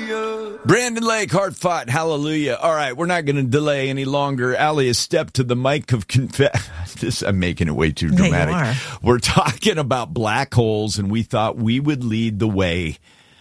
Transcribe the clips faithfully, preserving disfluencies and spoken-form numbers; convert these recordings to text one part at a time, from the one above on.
Hallelujah. Brandon Lake, hard fought. Hallelujah. All right, we're not going to delay any longer. Allie has stepped to the mic of confess. This, I'm making it way too dramatic. Yeah, you are. We're talking about black holes, and we thought we would lead the way.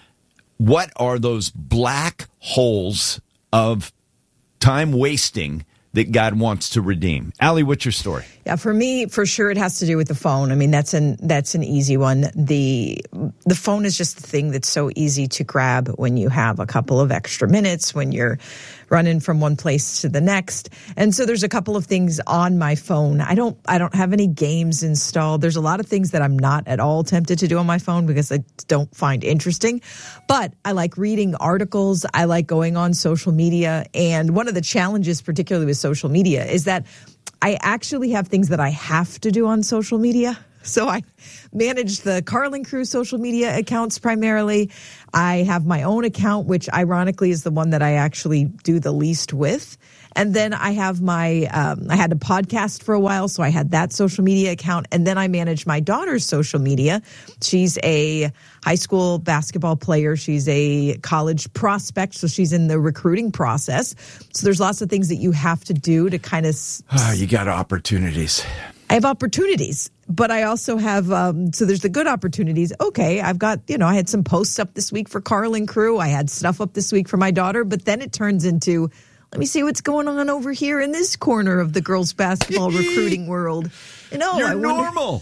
What are those black holes of time wasting that God wants to redeem? Allie, what's your story? Yeah, for me, for sure, it has to do with the phone. I mean, that's an that's an easy one. The the phone is just the thing that's so easy to grab when you have a couple of extra minutes, when you're running from one place to the next. And so there's a couple of things on my phone. I don't I don't have any games installed. There's a lot of things that I'm not at all tempted to do on my phone because I don't find interesting. But I like reading articles. I like going on social media. And one of the challenges, particularly with social media, is that I actually have things that I have to do on social media. So I manage the Carlin Crew social media accounts primarily. I have my own account, which ironically is the one that I actually do the least with. And then I have my, um, I had a podcast for a while, so I had that social media account. And then I manage my daughter's social media. She's a high school basketball player. She's a college prospect, so she's in the recruiting process. So there's lots of things that you have to do to kind of... Oh, you got opportunities. I have opportunities, but I also have, um, so there's the good opportunities. Okay, I've got, you know, I had some posts up this week for Carlin Crew. I had stuff up this week for my daughter, but then it turns into, let me see what's going on over here in this corner of the girls' basketball recruiting world. You know, You're I wonder... normal.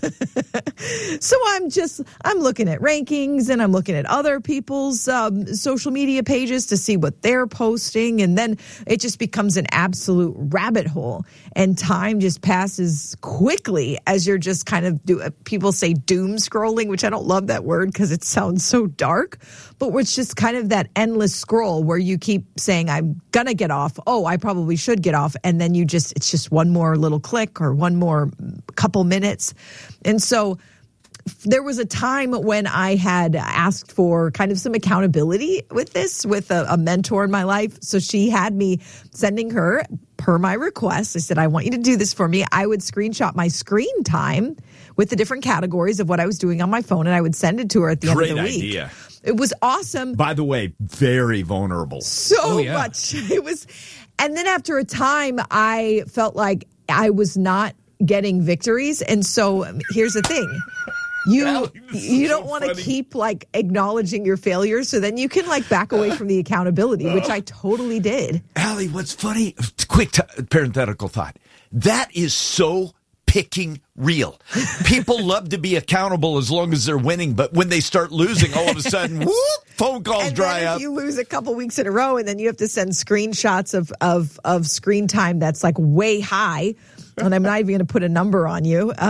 So I'm just, I'm looking at rankings and I'm looking at other people's um, social media pages to see what they're posting. And then it just becomes an absolute rabbit hole. And time just passes quickly as you're just kind of, do, people say doom scrolling, which I don't love that word because it sounds so dark. But it's just kind of that endless scroll where you keep saying, I'm going to get off. Oh, I probably should get off. And then you just, it's just one more little click or one more couple minutes. And so there was a time when I had asked for kind of some accountability with this, with a, a mentor in my life. So she had me sending her, per my request, I said, I want you to do this for me. I would screenshot my screen time with the different categories of what I was doing on my phone, and I would send it to her at the Great end of the week. idea. It was awesome. By the way, very vulnerable. So oh, yeah. much. It was, and then after a time, I felt like I was not getting victories. And so here's the thing. You Allie, you don't so want to funny. keep like acknowledging your failures, so then you can like back away from the accountability, which I totally did. Allie, what's funny? Quick t- parenthetical thought. That is so picking real. People love to be accountable as long as they're winning, but when they start losing, all of a sudden, whoop, phone calls And dry then if up. you lose a couple weeks in a row, and then you have to send screenshots of of of screen time that's like way high. And I'm not even going to put a number on you. Uh,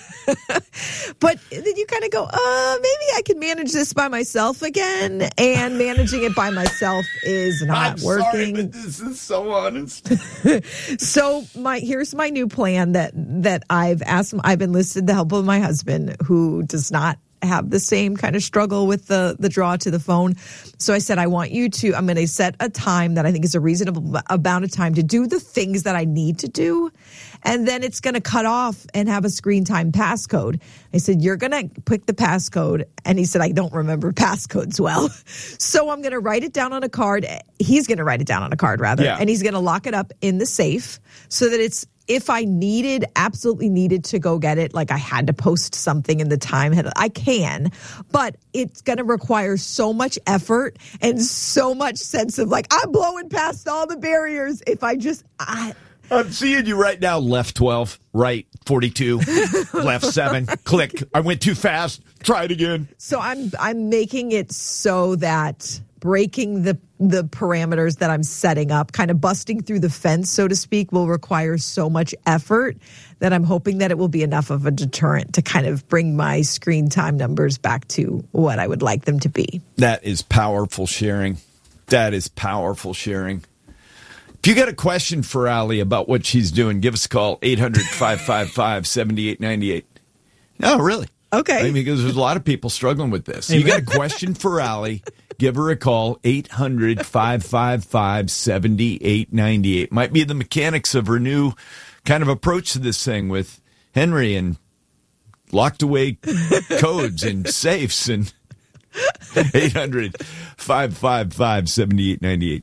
but then you kind of go, uh, maybe I can manage this by myself again. And managing it by myself is not I'm working. sorry, but this is so honest. So my here's my new plan that that I've asked. I've enlisted the help of my husband, who does not have the same kind of struggle with the the draw to the phone. So I said, I want you to, I'm going to set a time that I think is a reasonable amount of time to do the things that I need to do. And then it's going to cut off and have a screen time passcode. I said, you're going to pick the passcode. And he said, I don't remember passcodes well. So I'm going to write it down on a card. He's going to write it down on a card, rather. Yeah. And he's going to lock it up in the safe so that it's, if I needed, absolutely needed to go get it, like I had to post something in the time, I can, but it's going to require so much effort and so much sense of like, I'm blowing past all the barriers. If I just, I, I'm seeing you right now. Left twelve, right forty-two, left seven, click. I went too fast. Try it again. So I'm, I'm making it so that breaking the the parameters that I'm setting up, kind of busting through the fence, so to speak, will require so much effort that I'm hoping that it will be enough of a deterrent to kind of bring my screen time numbers back to what I would like them to be. That is powerful sharing. That is powerful sharing. If you got a question for Allie about what she's doing, give us a call, eight hundred, five five five, seven eight nine eight. No, really. Okay. I mean, because there's a lot of people struggling with this. You got a question for Allie, give her a call, eight hundred, five five five, seven eight nine eight. Might be the mechanics of her new kind of approach to this thing with Henry and locked away codes and safes and eight hundred, five five five, seven eight nine eight.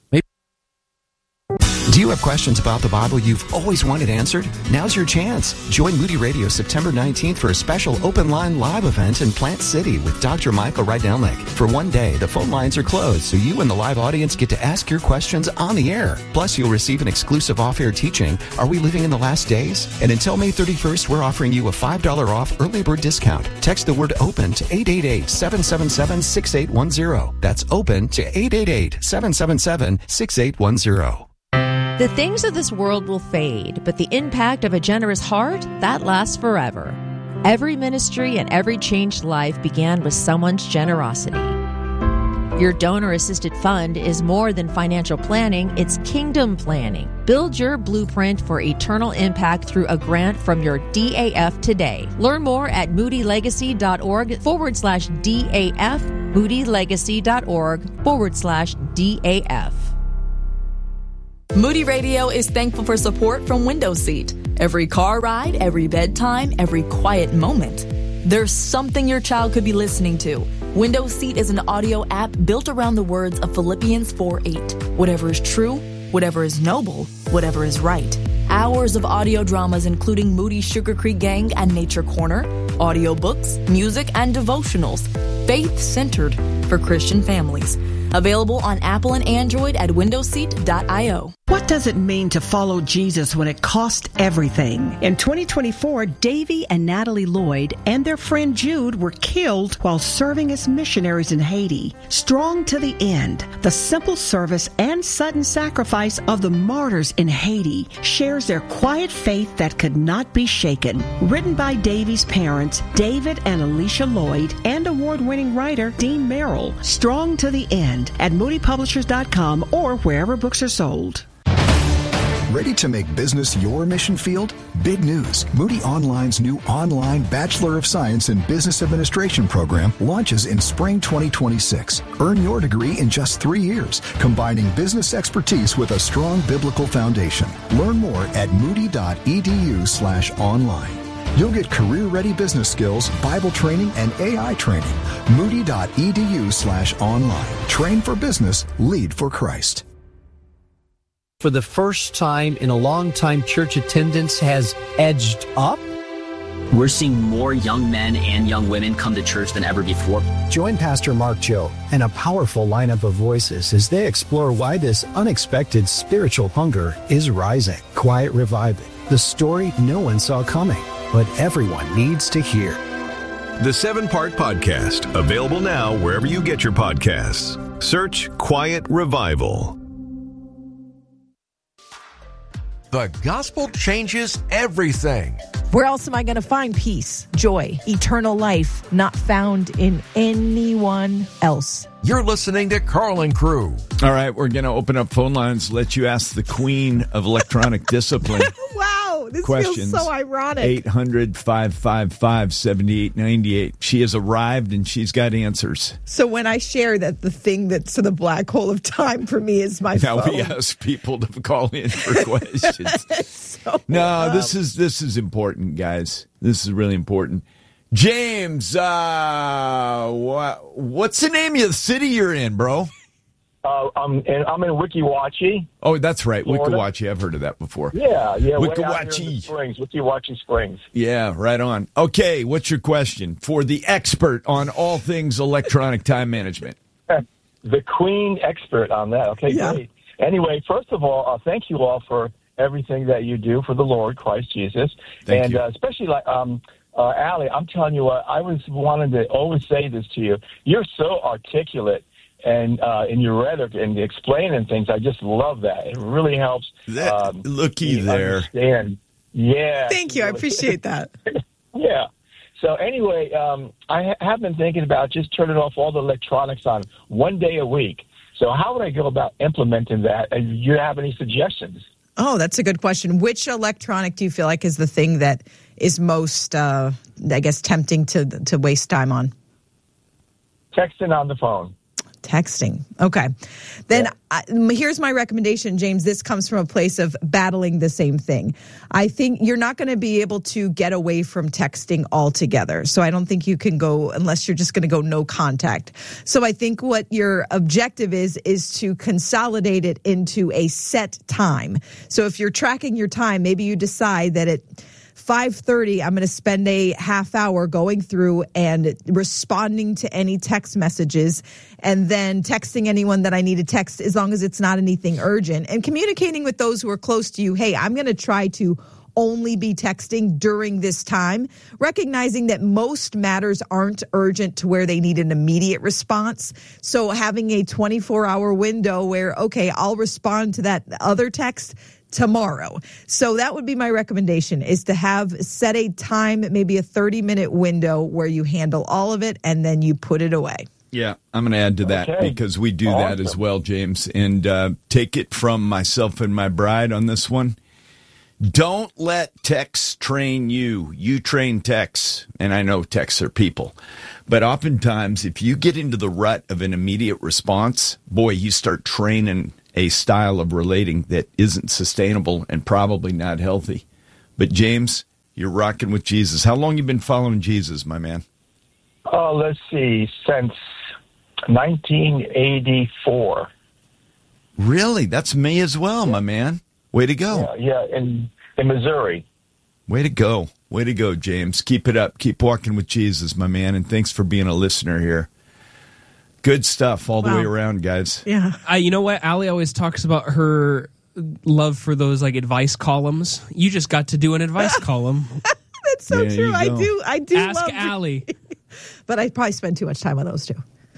Do you have questions about the Bible you've always wanted answered? Now's your chance. Join Moody Radio September nineteenth for a special open line live event in Plant City with Doctor Michael Rydelnik. For one day, the phone lines are closed, so you and the live audience get to ask your questions on the air. Plus, you'll receive an exclusive off-air teaching, Are We Living in the Last Days? And until May thirty-first, we're offering you a five dollars off early bird discount. Text the word OPEN to eight eight eight, seven seven seven, six eight one zero. That's OPEN to eight eight eight, seven seven seven, six eight one zero. The things of this world will fade, but the impact of a generous heart, that lasts forever. Every ministry and every changed life began with someone's generosity. Your donor-assisted fund is more than financial planning, it's kingdom planning. Build your blueprint for eternal impact through a grant from your D A F today. Learn more at moodylegacy.org forward slash DAF, moodylegacy.org forward slash DAF. Moody Radio is thankful for support from Window Seat. Every car ride, every bedtime, every quiet moment. There's something your child could be listening to. Window Seat is an audio app built around the words of Philippians four eight. Whatever is true, whatever is noble, whatever is right. Hours of audio dramas including Moody Sugar Creek Gang and Nature Corner, audiobooks, music, and devotionals. Faith-centered for Christian families. Available on Apple and Android at window seat dot io. What does it mean to follow Jesus when it costs everything? In twenty twenty-four, Davy and Natalie Lloyd and their friend Jude were killed while serving as missionaries in Haiti. Strong to the end, the simple service and sudden sacrifice of the martyrs in Haiti shares their quiet faith that could not be shaken. Written by Davy's parents, David and Alicia Lloyd, and award-winning writer Dean Merrill. Strong to the End at moody publishers dot com or wherever books are sold. Ready to make business your mission field? Big news. Moody Online's new online Bachelor of Science in Business Administration program launches in spring twenty twenty-six. Earn your degree in just three years, combining business expertise with a strong biblical foundation. Learn more at moody.edu slash online. You'll get career-ready business skills, Bible training, and A I training. Moody.edu slash online. Train for business, lead for Christ. For the first time in a long time, church attendance has edged up. We're seeing more young men and young women come to church than ever before. Join Pastor Mark Cho and a powerful lineup of voices as they explore why this unexpected spiritual hunger is rising. Quiet Reviving, the story no one saw coming, but everyone needs to hear. The seven-part podcast, available now wherever you get your podcasts. Search Quiet Revival. The gospel changes everything. Where else am I going to find peace, joy, eternal life, not found in anyone else? You're listening to Carl and Crew. All right, we're going to open up phone lines, let you ask the queen of electronic discipline. Wow, this questions. feels so ironic. eight hundred, five five five, seven eight nine eight. She has arrived and she's got answers. So when I share that the thing that's the black hole of time for me is my now phone. we ask people to call in for questions. so, no, um, this is this is important, guys. This is really important. James, uh, what, what's the name of the city you're in, bro? Uh, I'm in, I'm in Weeki Wachee. Oh, that's right, Florida. Weeki Wachee. I've heard of that before. Yeah, yeah. Weeki way out here in the Wachee. Springs, Weeki Wachee Springs. Yeah, right on. Okay, what's your question for the expert on all things electronic time management? The queen expert on that. Okay, Yeah. great. Anyway, first of all, uh, thank you all for everything that you do for the Lord, Christ Jesus. Thank and you. Uh, especially like um, uh, Allie, I'm telling you what, I was wanting to always say this to you. You're so articulate and uh, in your rhetoric and explaining things. I just love that. It really helps. That, um, looky me there. Understand. Yeah. Thank you. I really. appreciate that. Yeah. So anyway, um, I ha- have been thinking about just turning off all the electronics on one day a week. So how would I go about implementing that? And do you have any suggestions? Oh, that's a good question. Which electronic do you feel like is the thing that is most, uh, I guess, tempting to to waste time on? Texting on the phone. Texting. Okay. Then I, here's my recommendation, James. This comes from a place of battling the same thing. I think you're not going to be able to get away from texting altogether. So I don't think you can go unless you're just going to go no contact. So I think what your objective is, is to consolidate it into a set time. So if you're tracking your time, maybe you decide that at five thirty, I'm going to spend a half hour going through and responding to any text messages and then texting anyone that I need to text as long as it's not anything urgent and communicating with those who are close to you. Hey, I'm going to try to only be texting during this time, recognizing that most matters aren't urgent to where they need an immediate response. So having a twenty-four hour window where, okay, I'll respond to that other text tomorrow. So that would be my recommendation, is to have set a time, maybe a thirty minute window where you handle all of it and then you put it away. Yeah, I'm going to add to that Okay. because we do Awesome. that as well, James. And uh, take it from myself and my bride on this one. Don't let texts train you. You train texts. And I know texts are people. But oftentimes, if you get into the rut of an immediate response, boy, you start training a style of relating that isn't sustainable and probably not healthy. But James, you're rocking with Jesus. How long you been following Jesus, my man? Oh, let's see, since nineteen eighty-four. Really? That's me as well, my man. Way to go. Yeah, yeah, in in Missouri. Way to go. Way to go, James. Keep it up. Keep walking with Jesus, my man. And thanks for being a listener here. Good stuff all the Wow. way around, guys. Yeah. Uh, you know what? Allie always talks about her love for those like advice columns. You just got to do an advice column. That's so There true. you I go. do. I do Ask love Allie. But I probably spend too much time on those two.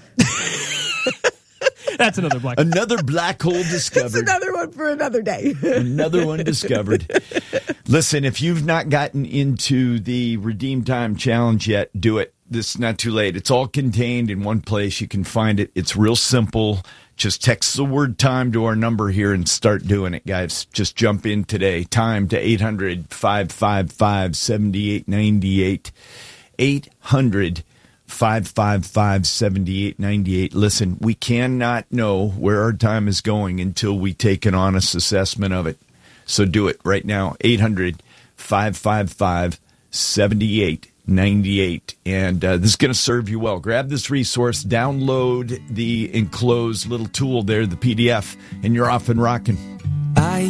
That's another black. Another black hole That's discovered. another one for another day. Another one discovered. Listen, if you've not gotten into the Redeem Time Challenge yet, do it. This is not too late. It's all contained in one place. You can find it. It's real simple. Just text the word time to our number here and start doing it, guys. Just jump in today. Time to eight hundred, five five five, seven eight nine eight. eight hundred, five five five, seven eight nine eight. Listen, we cannot know where our time is going until we take an honest assessment of it. So do it right now. eight hundred, five five five, seven eight nine eight. And uh, this is going to serve you well. Grab this resource, download the enclosed little tool there, the P D F, and you're off and rocking.